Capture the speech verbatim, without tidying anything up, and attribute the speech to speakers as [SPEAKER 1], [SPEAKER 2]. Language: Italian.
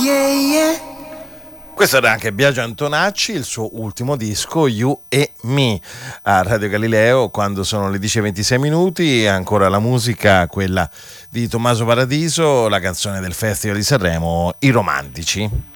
[SPEAKER 1] yeah, yeah.
[SPEAKER 2] Questo era anche Biagio Antonacci, il suo ultimo disco You e Me a Radio Galileo quando sono le dieci e ventisei minuti. Ancora la musica, quella di Tommaso Paradiso, la canzone del Festival di Sanremo, I Romantici.